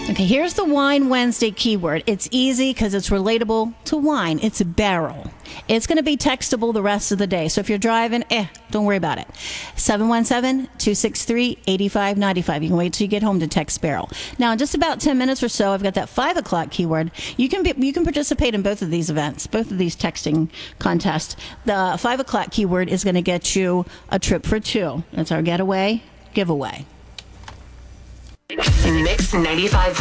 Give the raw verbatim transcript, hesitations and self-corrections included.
Okay, here's the Wine Wednesday keyword. It's easy because it's relatable to wine. It's a barrel. It's going to be textable the rest of the day. So if you're driving, eh, don't worry about it. seven one seven, two six three, eight five nine five. You can wait till you get home to text barrel. Now, in just about ten minutes or so, I've got that five o'clock keyword. You can be, you can participate in both of these events, both of these texting contests. The five o'clock keyword is going to get you a trip for two. That's our getaway giveaway. Mix ninety-five.